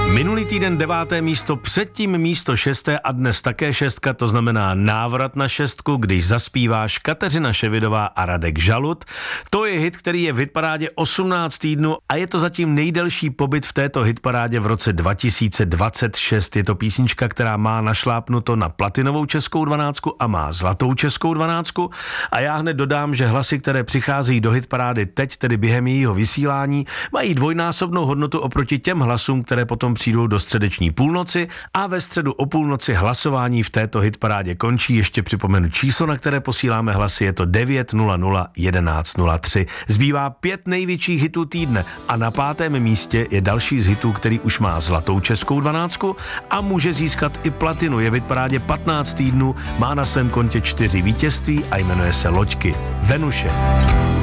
Minulý týden 9. místo, předtím místo 6. a dnes také 6, to znamená návrat na 6, když zaspíváš Kateřina Ševidová a Radek Žalud. To je hit, který je v hitparádě 18 týdnů a je to zatím nejdelší pobyt v této hitparádě v roce 2026. Je to písnička, která má našlápnuto na platinovou českou 12 a má zlatou českou 12. A já hned dodám, že hlasy, které přicházejí do hitparády teď, tedy během jejího vysílání, mají dvojnásobnou hodnotu oproti těm hlasům, které potom přijdou do středeční půlnoci a ve středu o půlnoci hlasování v této hitparádě končí. Ještě připomenu číslo, na které posíláme hlasy, je to 900 1103. Zbývá 5 největších hitů týdne a na 5. místě je další z hitů, který už má zlatou českou 12 a může získat i platinu. Je v hitparádě 15 týdnů, má na svém kontě 4 vítězství a jmenuje se Loďky. Venuše.